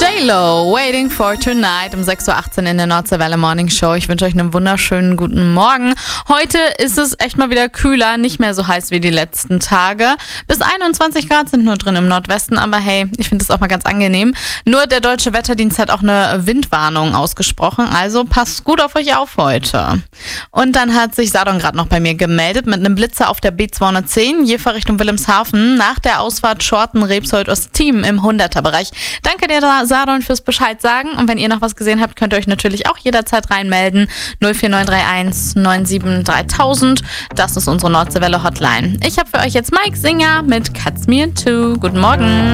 J-Lo, Waiting for Tonight um 6.18 Uhr in der Nordseewelle Morning Show. Ich wünsche euch einen wunderschönen guten Morgen. Heute ist es echt mal wieder kühler, nicht mehr so heiß wie die letzten Tage. Bis 21 Grad sind nur drin im Nordwesten, aber hey, ich finde das auch mal ganz angenehm. Nur der Deutsche Wetterdienst hat auch eine Windwarnung ausgesprochen, also passt gut auf euch auf heute. Und dann hat sich Sadon gerade noch bei mir gemeldet mit einem Blitzer auf der B210, Jever Richtung Wilhelmshaven, nach der Ausfahrt Schorten-Rebsold-Ostheim im 100er-Bereich. Danke dir, Sadon, fürs Bescheid sagen. Und wenn ihr noch was gesehen habt, könnt ihr euch natürlich auch jederzeit reinmelden. 04931 97 3000. Das ist unsere Nordseewelle Hotline. Ich habe für euch jetzt Mike Singer mit Cuts Me in Two. Guten Morgen.